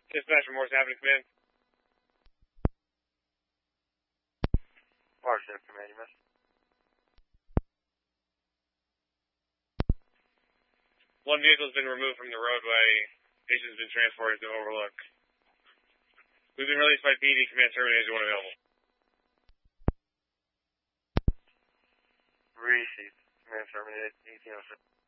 Dispatch, remorse happening, command. Washington, command, you missed. One vehicle has been removed from the roadway. Patient has been transported to Overlook. We've been released by PD. Command terminated. One available. Received. Command terminated. 1806.